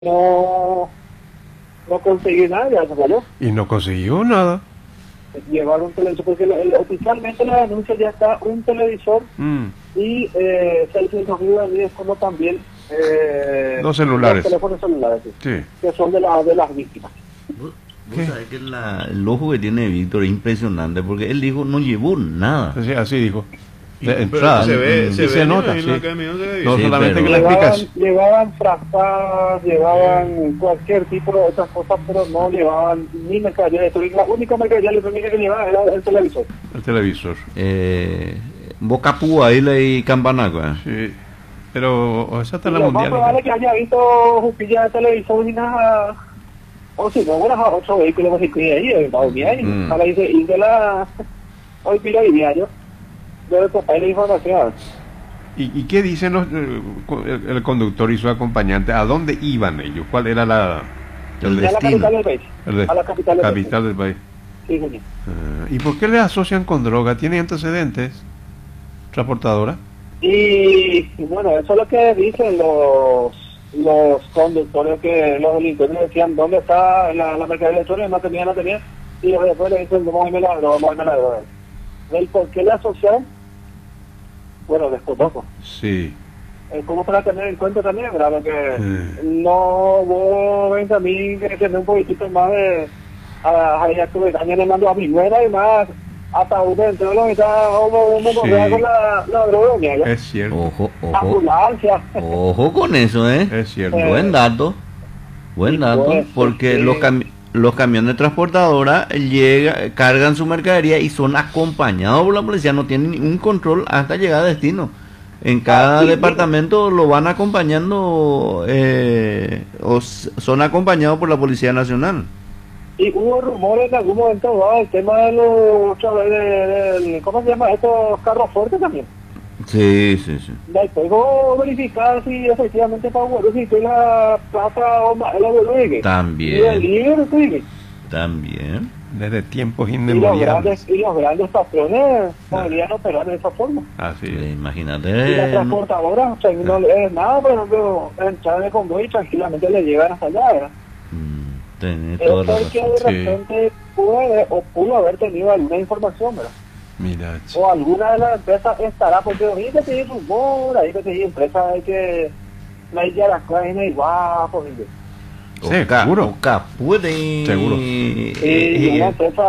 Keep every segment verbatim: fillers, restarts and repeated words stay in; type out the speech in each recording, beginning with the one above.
no, no conseguí nada, ya se salió. Y no consiguió nada. Llevaron un televisor, porque el- el- oficialmente la denuncia ya está un televisor Mm. y eh, seiscientos mil dólares como también eh, Dos celulares. los teléfonos celulares, sí, Sí. que son de, la, de las víctimas. Vos, ¿Qué? vos sabés que la- el ojo que tiene Víctor es impresionante porque él dijo no llevó nada. Así, así dijo. Y- De pero entrada. se ve, Mm. se Y ve, se ¿no? nota, En sí. la academia se ve. No Sí, solamente pero- que la Llevaban, explicas. llevaban frascadas, llevaban cualquier tipo de otras cosas, pero no llevaban ni mercadería electrónica. La única mercadería electrónica que llevaban era el televisor. El televisor. Eh, Boca Púa y la y Campanaco. Sí. Pero o esa está Y en la lo más mundial. probable es que haya visto jupilla de televisor y nada. O si no, bueno, otro vehículo que se cuide ahí, el Baumia, y Mm. ahora dice, y de la. Hoy pila y diario. Debe copiar la información. ¿Y, ¿Y qué dicen los, eh, el, el conductor y su acompañante? ¿A dónde iban ellos? ¿Cuál era la, El A la destino. capital del país. el de- A la capital del capital del país? país. Sí, señor. Ah, ¿y por qué le asocian con droga? ¿Tiene antecedentes? ¿Transportadora? Y bueno, eso es lo que dicen los los conductores, que los delincuentes decían dónde está la, la mercadería electrónica, no tenía, no tenía, y después le dicen vamos a irme la droga, vamos a irme la droga. ¿El por qué le asociaron? Bueno, desconozco. Sí. Es como para tener en cuenta también, ¿verdad? Porque Mm. no vos ven a mí que tener un poquitito más de a, a, que también le mando a mi nuera y más hasta uno entre los que está uno, uno Sí. correa con la, la droga, ¿ya? Es cierto. Ojo, ojo. Ambulancia. Ojo con eso, ¿eh? Es cierto. Eh, Buen dato. Buen y dato. pues, Porque sí. los, cami- los camiones transportadora llega, cargan su mercadería y son acompañados por la policía. No tienen ningún control hasta llegar a destino. En cada Ah, sí, departamento lo van acompañando eh, o s- son acompañados por la Policía Nacional. Y hubo rumores en algún momento, ¿no? El tema de los chavales de, de- ¿cómo se llama? Estos carros fuertes también. Sí, sí, sí. Después vos verificar si efectivamente para Guarú, si fue la plaza o ma- la Guarú, y el También, líder, sí. también. Desde tiempos Y los inmemoriales. grandes, y los grandes patrones podrían operar de esa forma. Así Eh, es. Imagínate. Y la eh, transportadora, o sea, no le es nada, por ejemplo, entrar en el convoy y tranquilamente le llegan hasta allá, ¿verdad? mm, tenés Es toda la porque razón. de Sí. repente puede o pudo haber tenido alguna información, ¿verdad? Mira, ch- O alguna de las empresas estará, porque ahorita te dice rumor, ahí te dice empresa de que no hay ya las cosas en el guapo, ¿sí? Oca, seguro. Oca puede. Seguro. eh, Y eh, una empresa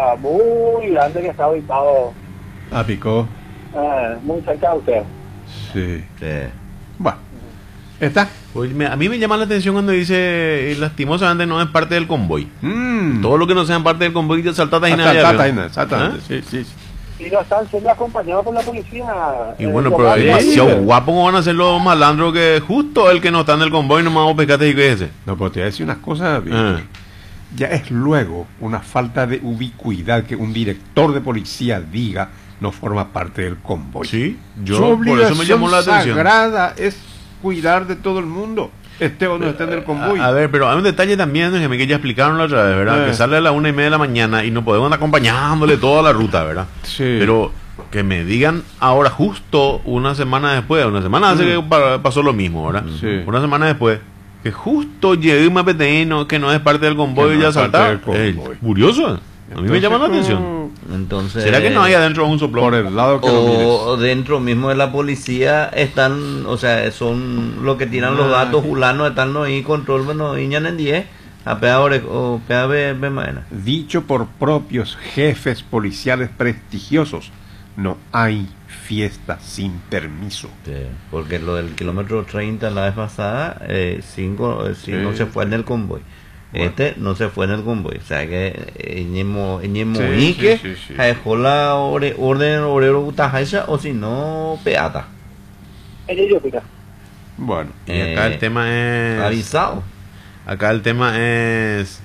muy grande que está ubicado ah, picó. eh, muy cerca de usted. Sí. sí. Bueno. ¿Está? Oye, me- a mí me llama la atención cuando dice, eh, lastimosamente no es parte del convoy. Mm. Todo lo que no sean parte del convoy de saltata y Hasta nada. Tata, Ina, exactamente. ¿Ah? Sí, sí, sí. Y no están siendo acompañados por la policía. Y eh, bueno, pero local. es demasiado guapo como van a ser los malandros que justo el que no está en el convoy nomás vos pescate y que es ese. No, pero te voy a decir unas cosas. Ah. Ya es luego una falta de ubicuidad que un director de policía diga no forma parte del convoy. Sí, Su yo por eso me obligación llamó la atención. sagrada es cuidar de todo el mundo, esté o no esté en el convoy. A, a ver, pero hay un detalle también déjeme, que ya explicaron la otra vez, ¿verdad? Eh. Que sale a la una y media de la mañana y no podemos andar acompañándole toda la ruta, ¿verdad? Sí. Pero que me digan ahora justo una semana después, una semana hace que pa- pasó lo mismo, ¿verdad? Sí. Una semana después, que justo llegue un mapeteno que no es parte del convoy Que y no ya es parte saltar. del Eh, convoy. curioso. A mí me Entonces, llama la mm, atención. Entonces. ¿Será que no hay adentro un Por soplón? el lado que lo mires. O dentro mismo de la policía están, o sea, son los que tiran los Ah, datos, sí. fulano, están no y control, bueno, y en diez, a peor o peor be maena. Dicho por propios jefes policiales prestigiosos, no hay fiesta sin permiso. Porque lo del kilómetro treinta la vez pasada, eh, cinco, eh, sí, Sí. no se fue en el convoy. Bueno. Este no se fue en el convoy. O sea que ñemo ñemo Sí, Ike, sí, sí, sí. dejó la ore- orden obrero utajaisa o si no peata. Ella yo, pica. Bueno, Y acá Eh, el tema es... Avisado. Acá el tema es...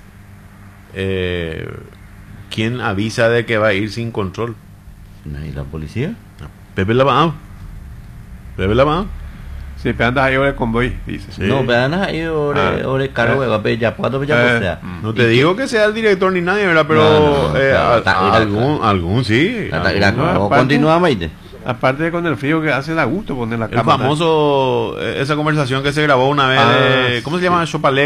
Eh, ¿Quién avisa de que va a ir sin control? ¿Y la policía? Pepe Lavado. Pepe Lavado. si te andas ahí ahora el convoy, dices. Sí. No, vean ahí ore, Ah. ore caro, Eh. va a pedir ya pato, ya Eh. o sea. Mm. No te digo que sea el director ni nadie, ¿verdad? Pero No, no, no, eh, pero a- está- a- mira, algún, algún sí. Hasta algún- Irak, no, no, aparte- continúa, Maite. Aparte de con el frío que hace, da gusto poner la El cámara. famoso, eh, esa conversación que se grabó una vez, Ah, de- ¿cómo se llama? Chopalé.